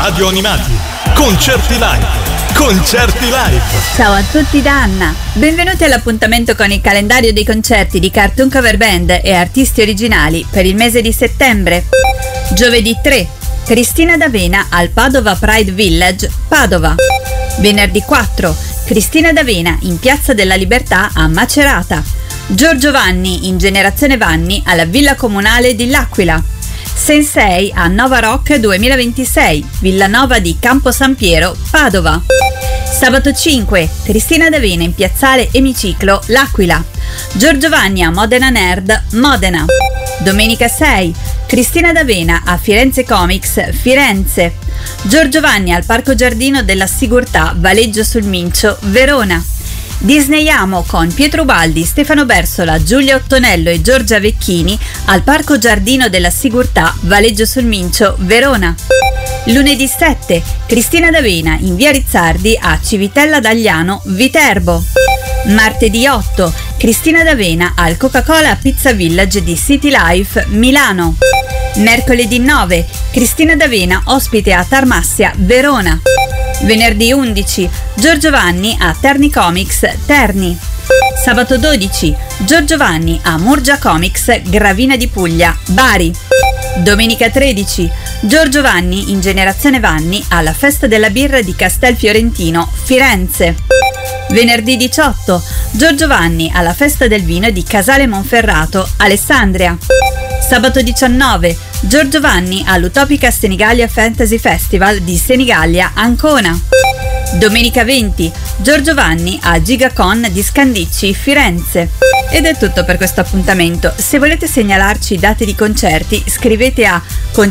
Radio Animati, concerti live, concerti live. Ciao a tutti da Anna, benvenuti all'appuntamento con il calendario dei concerti di Cartoon Cover Band e artisti originali per il mese di settembre. Giovedì 3, Cristina D'Avena al Padova Pride Village, Padova. Venerdì 4, Cristina D'Avena in Piazza della Libertà a Macerata. Giorgio Vanni in Generazione Vanni alla Villa Comunale di L'Aquila. Sensei a Nova Rock 2026, Villanova di Campo San Piero, Padova. Sabato 5, Cristina D'Avena in Piazzale Emiciclo, L'Aquila. Giorgio Vanni a Modena Nerd, Modena. Domenica 6, Cristina D'Avena a Firenze Comics, Firenze. Giorgio Vanni al Parco Giardino della Sigurtà, Valeggio sul Mincio, Verona. Disneyiamo con Pietro Ubaldi, Stefano Bersola, Giulia Ottonello e Giorgia Vecchini al Parco Giardino della Sigurtà, Valeggio sul Mincio, Verona. Lunedì 7, Cristina D'Avena in Via Rizzardi a Civitella d'Agliano, Viterbo. Martedì 8, Cristina D'Avena al Coca-Cola Pizza Village di City Life, Milano. Mercoledì 9, Cristina D'Avena ospite a Tarmassia, Verona. Venerdì 11, Giorgio Vanni a Terni Comics, Terni. Sabato 12, Giorgio Vanni a Murgia Comics, Gravina di Puglia, Bari. Domenica 13, Giorgio Vanni in Generazione Vanni alla Festa della Birra di Castel Fiorentino, Firenze. Venerdì 18, Giorgio Vanni alla Festa del Vino di Casale Monferrato, Alessandria. Sabato 19, Giorgio Vanni all'Utopica Senigallia Fantasy Festival di Senigallia, Ancona. Domenica 20, Giorgio Vanni a Gigacon di Scandicci, Firenze. Ed è tutto per questo appuntamento. Se volete segnalarci date di concerti, scrivete a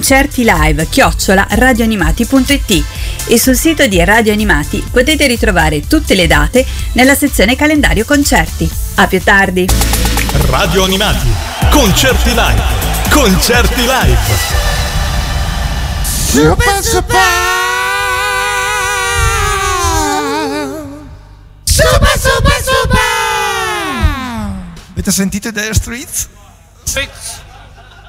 concertilive@radioanimati.it e sul sito di Radio Animati potete ritrovare tutte le date nella sezione calendario concerti. A più tardi. Radio Animati, concerti live, concerti live. Super, super! Super, super, super! Avete sentito i Dire Straits? Straits.